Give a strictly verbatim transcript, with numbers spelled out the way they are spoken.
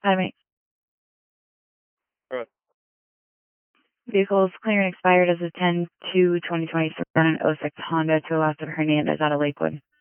Hi, Mike. All right. Vehicle's clearance expired as of ten two twenty twenty-three on an oh six Honda to Alasta Hernandez out of Lakewood.